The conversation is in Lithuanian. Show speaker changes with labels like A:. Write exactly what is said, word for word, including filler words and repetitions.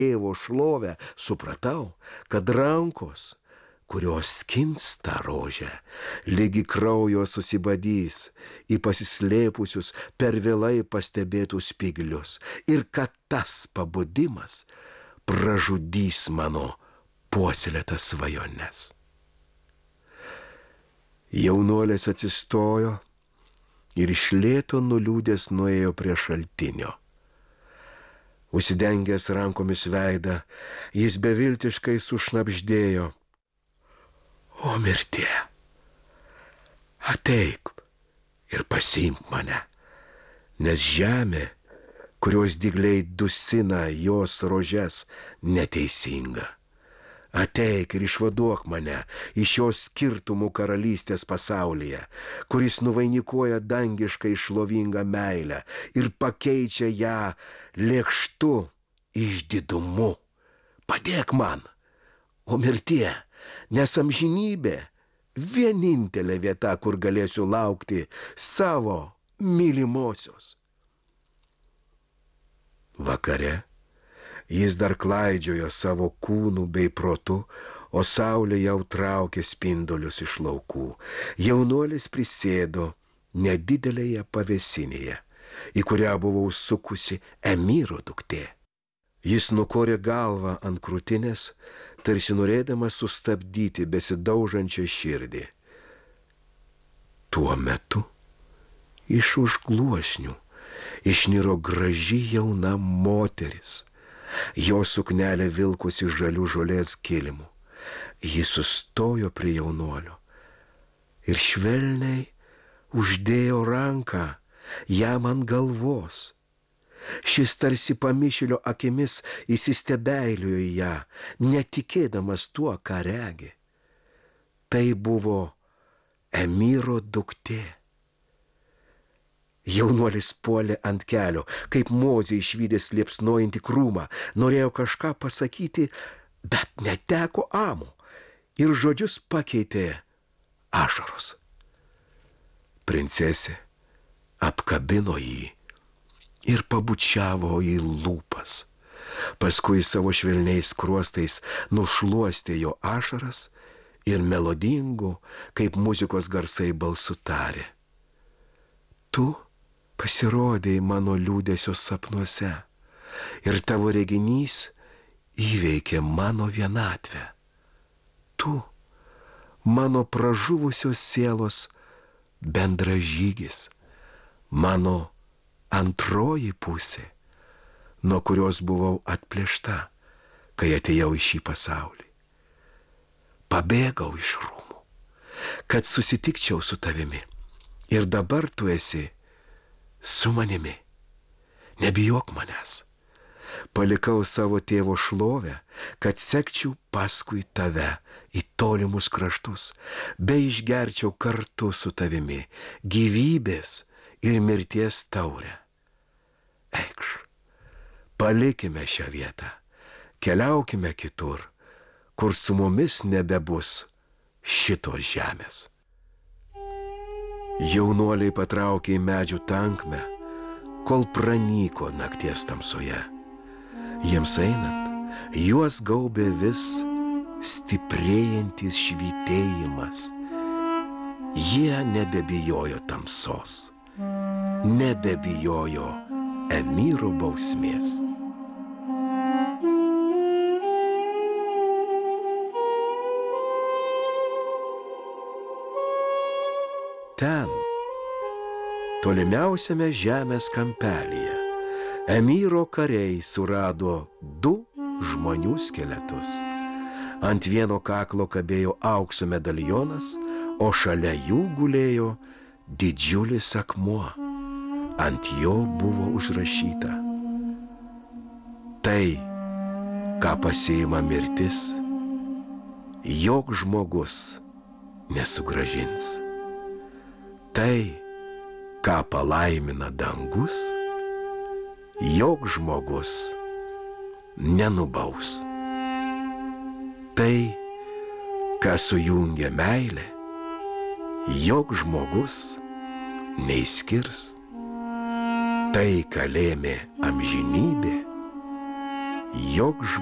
A: tėvo šlovę, supratau, kad rankos, kurios skins tą rožę, lygi kraujo susibadys į pasislėpusius per vėlai pastebėtus spyglius ir kad tas pabudimas pražudys mano puoselėtas svajones. Jaunuolis atsistojo ir iš lėto nuliūdęs nuėjo prie šaltinio. Užsidengęs rankomis veidą, jis beviltiškai sušnabždėjo: O mirtie, ateik ir pasiimk mane, nes žemė, kurios dygliai dusina jos rožes, neteisinga. Ateik ir išvaduok mane iš šios skirtumų karalystės pasaulyje, kuris nuvainikuoja dangiškai šlovingą meilę ir pakeičia ją lėkštu išdidumu. Padėk man, o mirtie, nes amžinybė vienintelė vieta, kur galėsiu laukti savo mylimosios. Vakare jis dar klaidžiojo savo kūnų bei protu, o saulė jau traukė spindulius iš laukų. Jaunuolis prisėdo nedidelėje pavėsinėje, į kurią buvo užsukusi Emyro duktė. Jis nukorė galvą ant krūtinės, tarsi norėdamas sustabdyti besidaužančią širdį. Tuo metu iš už gluosnių išniro graži jauna moteris. Jo suknelė vilkosi žalių žolės kilimu. Ji sustojo prie jaunuolio ir švelniai uždėjo ranką jam ant galvos. Šis tarsi pamišėlio akimis įsistebeilijo į ją, netikėdamas tuo, ką regi. Tai buvo Emyro duktė. Jaunuolis puolė ant kelio, kaip Mozė išvydęs liepsnojantį krūmą, norėjo kažką pasakyti, bet neteko amo ir žodžius pakeitė ašaros. Princesė apkabino jį ir pabučiavo į lūpas. Paskui savo švelniais skruostais nušluostė jo ašaras ir melodingų, kaip muzikos garsai balsu tarė: Tu pasirodėjai mano liūdesio sapnuose ir tavo reginys įveikė mano vienatvę. Tu, mano pražuvusios sielos bendražygis, mano antroji pusė, nuo kurios buvau atplėšta, kai atėjau į šį pasaulį. Pabėgau iš rūmų, kad susitikčiau su tavimi, ir dabar tu esi su manimi. Nebijok manęs. Palikau savo tėvo šlovę, kad sekčiau paskui tave į tolimus kraštus, bei išgerčiau kartu su tavimi gyvybės ir mirties taurę. Eikš, palikime šią vietą, keliaukime kitur, kur su mumis nebebus šitos žemės. Jaunuoliai patraukė į medžių tankmę, kol pranyko nakties tamsoje. Jiems einant, juos gaubė vis stiprėjantis švytėjimas. Jie nebebijojo tamsos, nebebijojo Emyro bausmės. Ten, tolimiausiame žemės kampelyje, Emyro kariai surado du žmonių skeletus. Ant vieno kaklo kabėjo aukso medalionas, o šalia jų gulėjo didžiulis akmuo. Ant jo buvo užrašyta: Tai, ką pasiima mirtis, jok žmogus nesugrąžins. Tai, ką palaimina dangus, jok žmogus nenubaus. Tai, ką sujungia meilė, jok žmogus neišskirs. Tai, ką lėmė amžinybė, joks